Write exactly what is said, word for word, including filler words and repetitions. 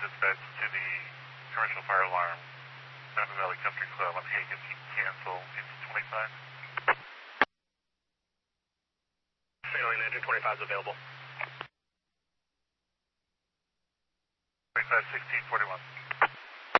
dispatch to the commercial fire alarm, Napa Valley Country Club on Hagen, cancel engine twenty-five. Failing engine twenty-five is available. twenty-five sixteen forty-one.